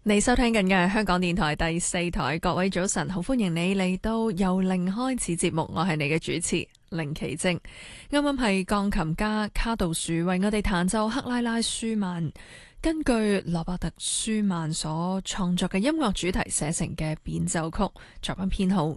你收聽緊嘅係香港電台第四台，各位早晨，好歡迎你嚟到由零開始節目，我係你嘅主持凌奇晶。啱啱係鋼琴家卡杜殊為我哋彈奏克拉拉舒曼根據羅伯特舒曼所創作嘅音樂主題寫成嘅變奏曲，作品編號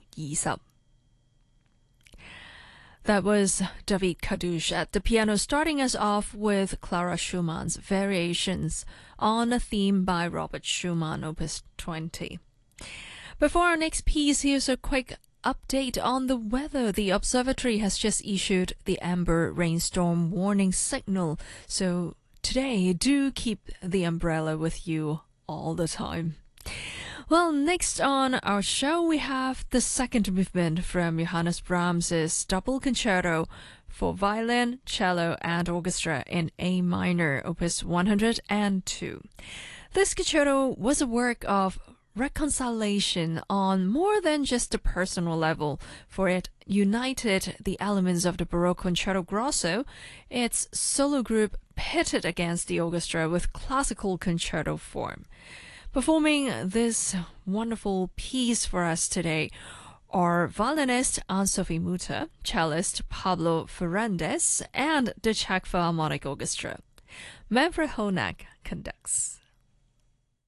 20。That was David Kadouche at the piano, starting us off with Clara Schumann's Variations on a Theme by Robert Schumann, Opus 20. Before our next piece, here's a quick update on the weather. The observatory has just issued the amber rainstorm warning signal, so today do keep the umbrella with you all the time.Well, next on our show, we have the second movement from Johannes Brahms's Double Concerto for Violin, Cello, and Orchestra in A minor, Opus 102. This concerto was a work of reconciliation on more than just a personal level, for it united the elements of the Baroque Concerto Grosso, its solo group pitted against the orchestra with classical concerto form.Performing this wonderful piece for us today are violinist Anne-Sophie Mutter, cellist Pablo Ferrandez, and the Czech Philharmonic Orchestra. Manfred Honak conducts.